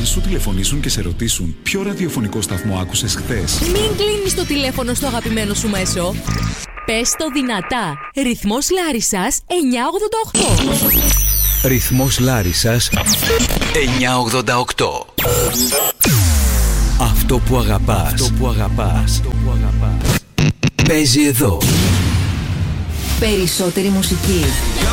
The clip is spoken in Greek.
σου τηλεφωνήσουν και σε ρωτήσουν ποιο ραδιοφωνικό σταθμό άκουσες χθες. Μην κλείνεις το τηλέφωνο στο αγαπημένο σου μέσο. Πες το δυνατά. Ρυθμός Λάρισσας 988. Ρυθμός Λάρισσας 988. Αυτό που αγαπάς. Παίζει εδώ. Περισσότερη μουσική.